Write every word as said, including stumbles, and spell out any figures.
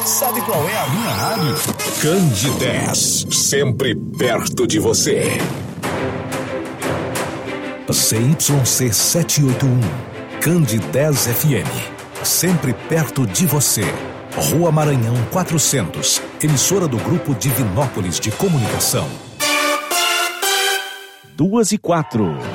Sabe qual é a minha rádio? Candidez, sempre perto de você. C Y C setecentos e oitenta e um, Candidez F M, sempre perto de você. Rua Maranhão quatrocentos, emissora do Grupo Divinópolis de Comunicação. Duas e quatro.